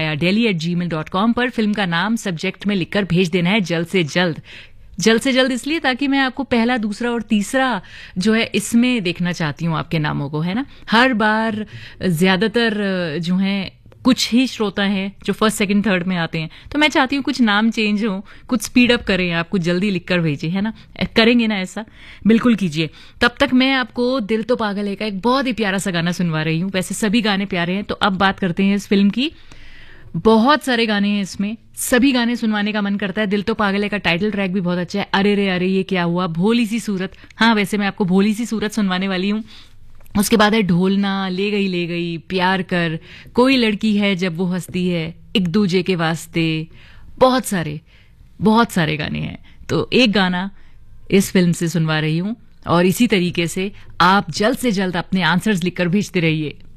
या delhi@gmail.com पर film का नाम सब्जेक्ट में लिखकर भेज देना है जल्द से जल्द। जल्द से जल्द इसलिए ताकि मैं आपको पहला, दूसरा और तीसरा जो है इसमें देखना चाहती हूँ आपके नामों को, है ना। हर बार ज्यादातर जो है कुछ ही श्रोता हैं जो फर्स्ट, सेकंड, थर्ड में आते हैं, तो मैं चाहती हूँ कुछ नाम चेंज हो, कुछ स्पीड अप करें, आप कुछ जल्दी लिखकर भेजिए, है ना। करेंगे ना ऐसा? बिल्कुल कीजिए। तब तक मैं आपको दिल तो पागल है का एक बहुत ही प्यारा सा गाना सुनवा रही हूँ। वैसे सभी गाने प्यारे हैं, तो अब बात करते हैं इस फिल्म की। बहुत सारे गाने हैं इसमें, सभी गाने सुनवाने का मन करता है। दिल तो पागल है का टाइटल ट्रैक भी बहुत अच्छा है। अरे रे अरे ये क्या हुआ, भोली सी सूरत, हाँ वैसे मैं आपको भोली सी सूरत सुनवाने वाली हूँ। उसके बाद है ढोलना, ले गई, प्यार कर, कोई लड़की है जब वो हंसती है, एक दूजे के वास्ते, बहुत सारे गाने हैं। तो एक गाना इस फिल्म से सुनवा रही हूं और इसी तरीके से आप जल्द से जल्द अपने आंसर्स लिखकर भेजते रहिए।